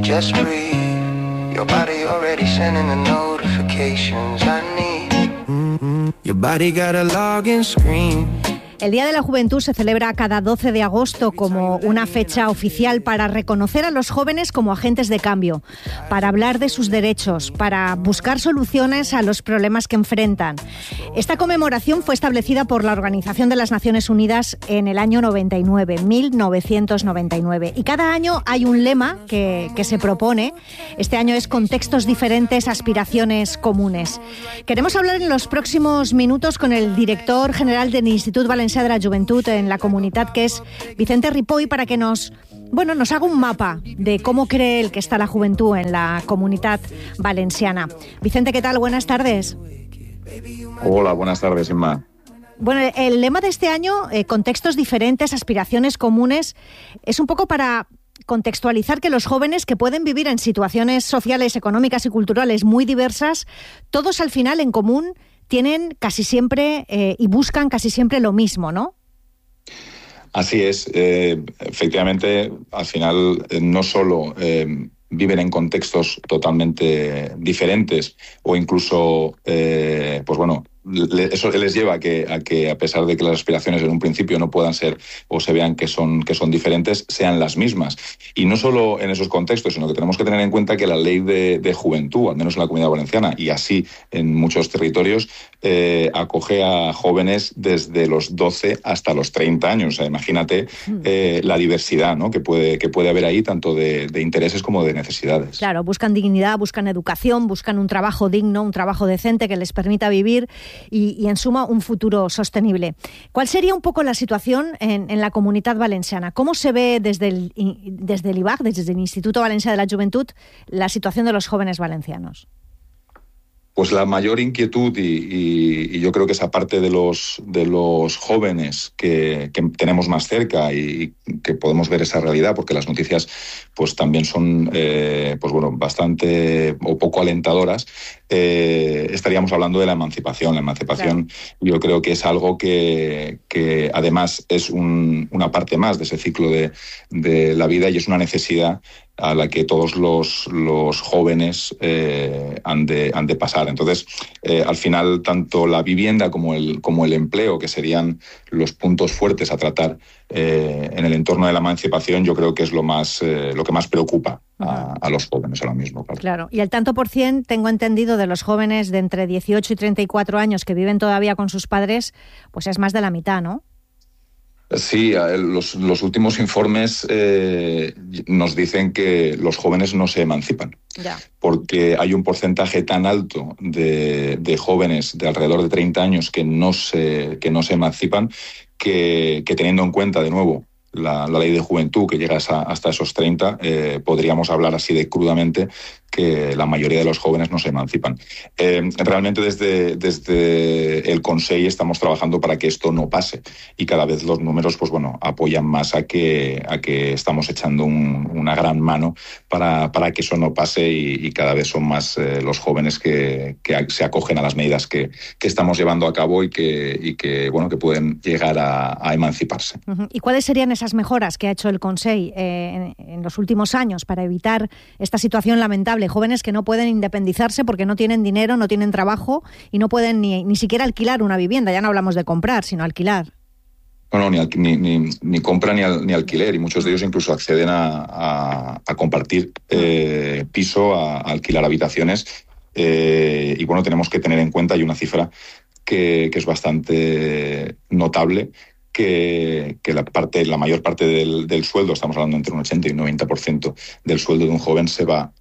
just breathe. Your body already sending the notifications I need. Your body got a login screen. El Día de la Juventud se celebra cada 12 de agosto como una fecha oficial para reconocer a los jóvenes como agentes de cambio, para hablar de sus derechos, para buscar soluciones a los problemas que enfrentan. Esta conmemoración fue establecida por la Organización de las Naciones Unidas en el año 1999, y cada año hay un lema que se propone. Este año es contextos diferentes, aspiraciones comunes. Queremos hablar en los próximos minutos con el director general del Institut Valencià de la Joventut en la comunidad, que es Vicente Ripoll, para que nos haga un mapa de cómo cree él que está la juventud en la comunidad valenciana. Vicente, ¿qué tal? Buenas tardes. Hola, buenas tardes, Inma. Bueno, el lema de este año, contextos diferentes, aspiraciones comunes, es un poco para contextualizar que los jóvenes, que pueden vivir en situaciones sociales, económicas y culturales muy diversas, todos al final en común tienen casi siempre y buscan casi siempre lo mismo, ¿no? Así es. Efectivamente, al final no solo viven en contextos totalmente diferentes o incluso, eso les lleva a que a pesar de que las aspiraciones en un principio no puedan ser o se vean que son diferentes, sean las mismas. Y no solo en esos contextos, sino que tenemos que tener en cuenta que la ley de juventud, al menos en la Comunidad Valenciana y así en muchos territorios, acoge a jóvenes desde los 12 hasta los 30 años. O sea, imagínate la diversidad, ¿no?, que puede haber ahí, tanto de intereses como de necesidades. Claro, buscan dignidad, buscan educación, buscan un trabajo digno, un trabajo decente que les permita vivir y en suma, un futuro sostenible. ¿Cuál sería un poco la situación en la Comunidad Valenciana? ¿Cómo se ve desde el IVAG, desde el Instituto Valencià de la Joventut, la situación de los jóvenes valencianos? Pues la mayor inquietud y yo creo que esa parte de los jóvenes que tenemos más cerca y que podemos ver esa realidad, porque las noticias pues también son bastante o poco alentadoras, estaríamos hablando de la emancipación. La emancipación, claro, yo creo que es algo que además es una parte más de ese ciclo de la vida y es una necesidad a la que todos los jóvenes han de pasar. Entonces, al final, tanto la vivienda como el empleo, que serían los puntos fuertes a tratar en el entorno de la emancipación, yo creo que es lo que más preocupa a los jóvenes ahora mismo. Claro, y el tanto por cien, tengo entendido, de los jóvenes de entre 18 y 34 años que viven todavía con sus padres, pues es más de la mitad, ¿no? Sí, los últimos informes nos dicen que los jóvenes no se emancipan, porque hay un porcentaje tan alto de jóvenes de alrededor de 30 años que no se emancipan, que teniendo en cuenta, de nuevo, la ley de juventud que llega hasta esos 30, podríamos hablar así de crudamente que la mayoría de los jóvenes no se emancipan. Realmente desde el Consell estamos trabajando para que esto no pase y cada vez los números apoyan más a que estamos echando una gran mano para que eso no pase y cada vez son más los jóvenes que se acogen a las medidas que estamos llevando a cabo y que pueden llegar a emanciparse. ¿Y cuáles serían esas mejoras que ha hecho el Consell en los últimos años para evitar esta situación lamentable? Jóvenes que no pueden independizarse porque no tienen dinero, no tienen trabajo y no pueden ni siquiera alquilar una vivienda. Ya no hablamos de comprar, sino alquilar. No, ni compra ni alquiler, y muchos de ellos incluso acceden a compartir piso, a alquilar habitaciones. Y tenemos que tener en cuenta, hay una cifra que es bastante notable, que la mayor parte del sueldo, estamos hablando entre un 80 y un 90% del sueldo de un joven se va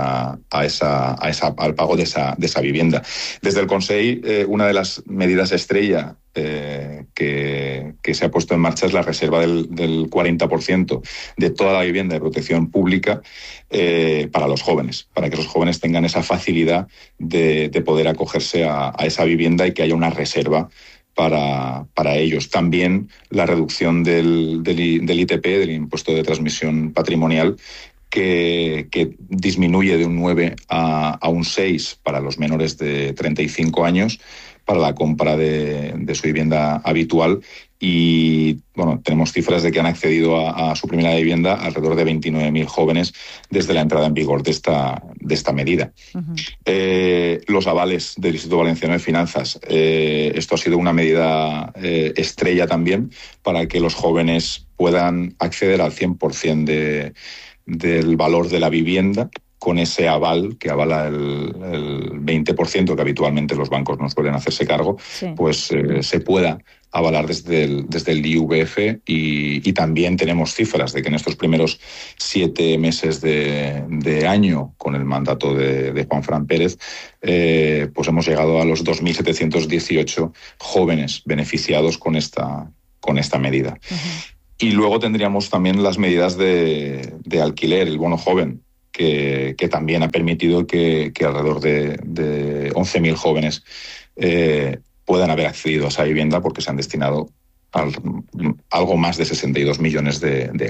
al pago de esa vivienda. Desde el Consell, una de las medidas estrella que se ha puesto en marcha es la reserva del 40% de toda la vivienda de protección pública para los jóvenes, para que los jóvenes tengan esa facilidad de poder acogerse a esa vivienda y que haya una reserva para ellos. También la reducción del ITP, del impuesto de transmisión patrimonial, que disminuye de un 9 a un 6 para los menores de 35 años, para la compra de su vivienda habitual. Y bueno, tenemos cifras de que han accedido a su primera vivienda alrededor de 29.000 jóvenes desde la entrada en vigor de esta medida. Uh-huh. Los avales del Instituto Valenciano de Finanzas. Esto ha sido una medida estrella también para que los jóvenes puedan acceder al 100% del valor de la vivienda, con ese aval que avala el 20% que habitualmente los bancos no suelen hacerse cargo, sí. Pues se pueda avalar desde el IVF y también tenemos cifras de que en estos primeros 7 meses de año con el mandato de Juanfran Pérez pues hemos llegado a los 2.718 jóvenes beneficiados con esta medida. Uh-huh. Y luego tendríamos también las medidas de alquiler, el bono joven, que también ha permitido que alrededor de 11.000 jóvenes puedan haber accedido a esa vivienda porque se han destinado algo más de 62 millones de